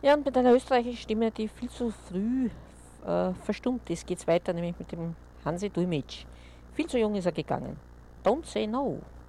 Ja, und mit einer österreichischen Stimme, die viel zu früh verstummt ist, geht es weiter, nämlich mit dem Hansi Duimic. Viel zu jung ist er gegangen. Don't say no.